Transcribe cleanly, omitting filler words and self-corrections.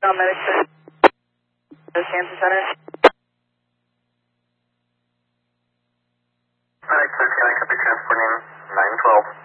Medic to Cancer Center. Medic to County Company transporting 912.